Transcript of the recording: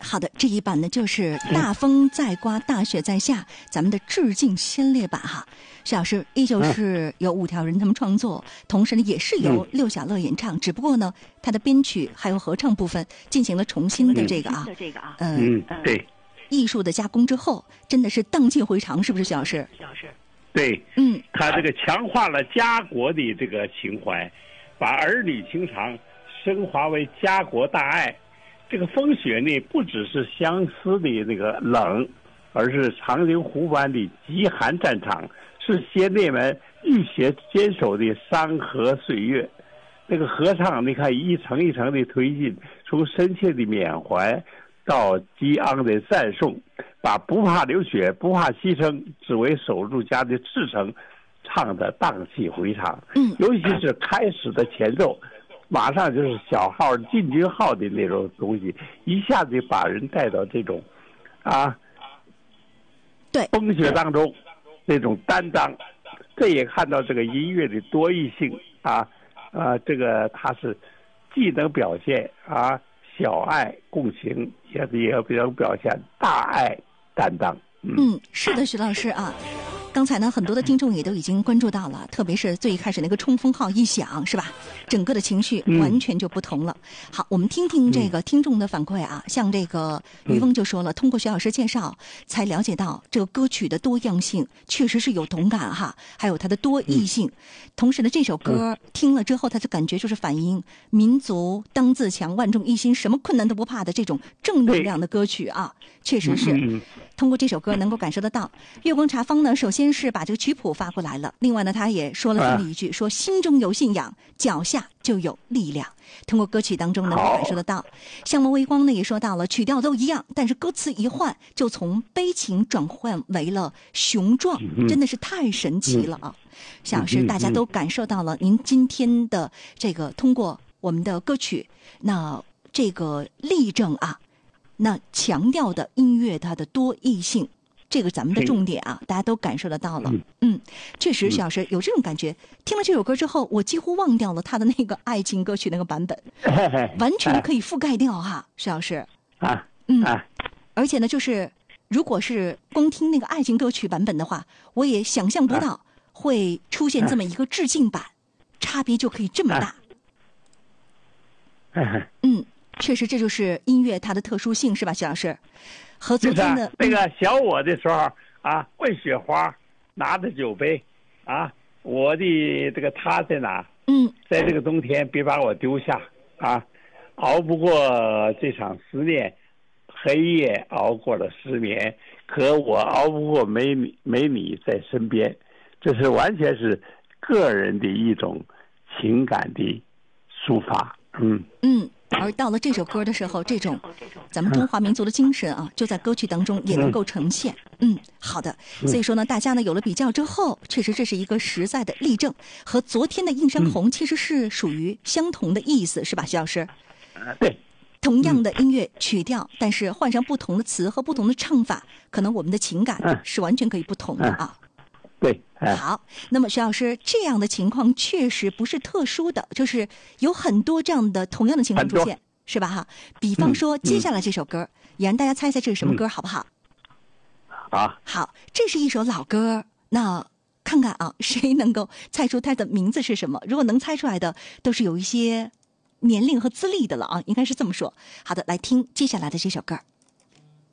好的，这一版呢就是大风在刮，大雪在下，咱们的致敬先烈版哈。徐老师依旧是由五条人他们创作，同时呢也是由六小乐演唱，只不过呢他的编曲还有合唱部分进行了重新的这个对， 艺术的加工之后，真的是荡气回肠，是不是徐老师？ 对，他这个强化了家国的这个情怀，把儿女情长升华为家国大爱。这个风雪呢，不只是相思的那个冷，而是长津湖湾的极寒战场，是先烈们浴血坚守的山河岁月。那个合唱，你看一层一层的推进，从深切的缅怀到激昂的赞颂，把不怕流血、不怕牺牲，只为守住家的赤诚唱得荡气回肠。尤其是开始的前奏。马上就是小号进军号的那种东西，一下子就把人带到这种对风雪当中那种担当。这也看到这个音乐的多义性这个它是既能表现小爱共情，也能表现大爱担当。 是的，徐老师啊。刚才呢，很多的听众也都已经关注到了，特别是最一开始那个冲锋号一响，是吧？整个的情绪完全就不同了。好，我们听听这个听众的反馈啊，像这个于峰就说了，通过徐老师介绍，才了解到这个歌曲的多样性，确实是有同感哈，还有它的多义性。同时呢，这首歌听了之后，他的感觉就是反映民族当自强、万众一心、什么困难都不怕的这种正能量的歌曲啊，确实是。通过这首歌能够感受得到。月光茶坊呢，首先是把这个曲谱发过来了，另外呢，他也说了这么一句，说心中有信仰，脚下就有力量。通过歌曲当中能够感受得到。向梦微光呢也说到了，曲调都一样，但是歌词一换，就从悲情转换为了雄壮，真的是太神奇了啊！夏老师，大家都感受到了您今天的这个通过我们的歌曲，那这个例证啊。那强调的音乐它的多义性，这个咱们的重点啊，大家都感受得到了。确实，徐老师有这种感觉。听了这首歌之后，我几乎忘掉了他的那个爱情歌曲那个版本，完全可以覆盖掉哈，徐老师。而且呢，就是如果是光听那个爱情歌曲版本的话，我也想象不到会出现这么一个致敬版，差别就可以这么大。确实，这就是音乐它的特殊性，是吧，徐老师？和昨天的那个小我的时候问雪花，拿着酒杯我的这个他在哪？在这个冬天，别把我丢下熬不过这场思念，黑夜熬过了失眠，可我熬不过没你在身边。这是完全是个人的一种情感的抒发。 而到了这首歌的时候，这种咱们中华民族的精神啊，就在歌曲当中也能够呈现。好的。所以说呢，大家呢有了比较之后，确实这是一个实在的例证，和昨天的《映山红》其实是属于相同的意思，是吧，徐老师？ 对。 同样的音乐曲调，但是换上不同的词和不同的唱法，可能我们的情感是完全可以不同的啊。 对。 好，那么徐老师，这样的情况确实不是特殊的，就是有很多这样的同样的情况出现，是吧哈？比方说接下来这首歌，也让大家猜猜这是什么歌，好不好？好，这是一首老歌，那看看谁能够猜出它的名字是什么？如果能猜出来的，都是有一些年龄和资历的了应该是这么说。好的，来听接下来的这首歌。